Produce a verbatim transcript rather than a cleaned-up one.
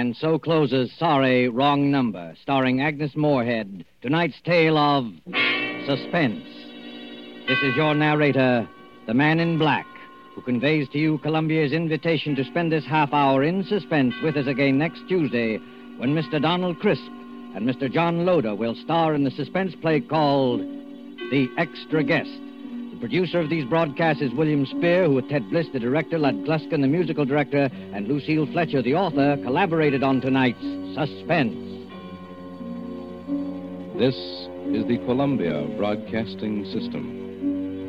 And so closes Sorry, Wrong Number, starring Agnes Moorehead, tonight's tale of suspense. This is your narrator, the Man in Black, who conveys to you Columbia's invitation to spend this half hour in suspense with us again next Tuesday, when Mister Donald Crisp and Mister John Loder will star in the suspense play called The Extra Guest. The producer of these broadcasts is William Spear, who with Ted Bliss, the director, Lud Gluskin, the musical director, and Lucille Fletcher, the author, collaborated on tonight's Suspense. This is the Columbia Broadcasting System.